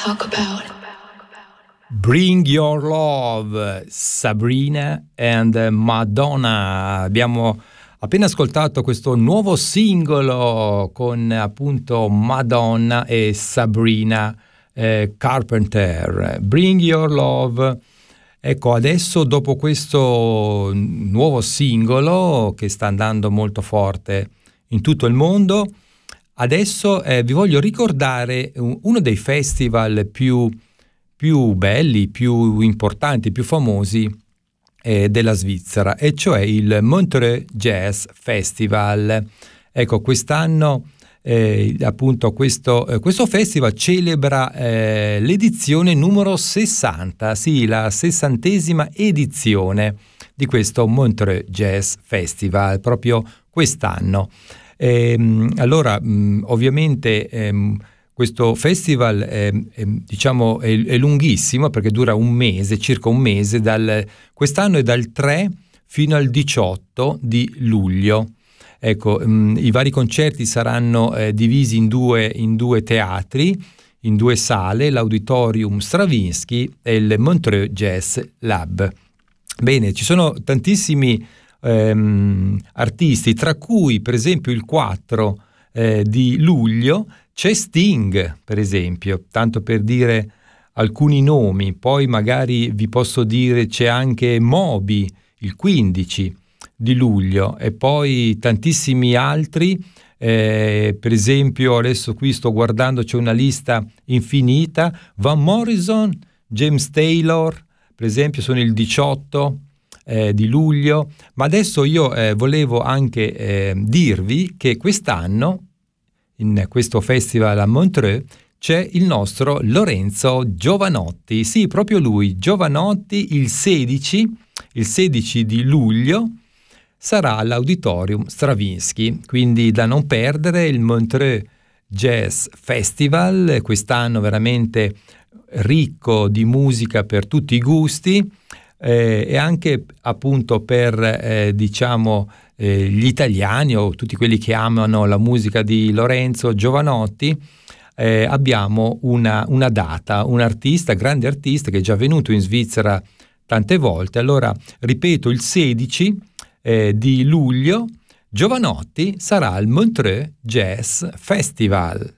talk about. Bring Your Love, Sabrina and Madonna. Abbiamo appena ascoltato questo nuovo singolo con appunto Madonna e Sabrina Carpenter. Bring Your Love. Ecco, adesso dopo questo nuovo singolo che sta andando molto forte in tutto il mondo, adesso vi voglio ricordare uno dei festival più belli, più importanti, più famosi della Svizzera, e cioè il Montreux Jazz Festival. Ecco, quest'anno appunto questo festival celebra l'edizione numero 60, sì, la 60ª edizione di questo Montreux Jazz Festival, proprio quest'anno. Allora, ovviamente questo festival diciamo è lunghissimo, perché dura un mese, circa un mese, quest'anno è dal 3 fino al 18 di luglio. Ecco, i vari concerti saranno divisi in due teatri, in due sale, l'Auditorium Stravinsky e il Montreux Jazz Lab. Bene, ci sono tantissimi artisti, tra cui per esempio il 4 di luglio c'è Sting, per esempio, tanto per dire alcuni nomi. Poi magari vi posso dire c'è anche Moby il 15 di luglio, e poi tantissimi altri, per esempio adesso qui sto guardando, c'è una lista infinita. Van Morrison, James Taylor per esempio sono il 18 di luglio. Ma adesso io volevo anche dirvi che quest'anno in questo festival a Montreux c'è il nostro Lorenzo Giovanotti, sì, proprio lui, Giovanotti. Il 16 di luglio sarà all'Auditorium Stravinsky, quindi da non perdere il Montreux Jazz Festival, quest'anno veramente ricco di musica per tutti i gusti, e anche appunto per diciamo gli italiani o tutti quelli che amano la musica di Lorenzo Giovanotti. Abbiamo una data, un artista, grande artista, che è già venuto in Svizzera tante volte. Allora ripeto, il 16 di luglio Giovanotti sarà al Montreux Jazz Festival.